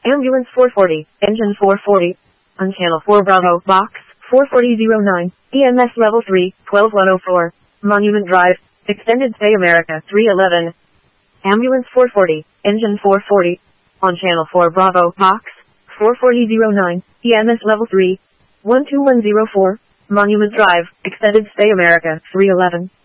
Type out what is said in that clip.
Ambulance 440, engine 440. On channel 4 Bravo, box 44009, EMS level 3, 12104, Monument Drive, Extended Stay America 311. Ambulance 440, engine 440. On channel 4 Bravo, box 44009, EMS level 3, 12104, Monument Drive, Extended Stay America 311.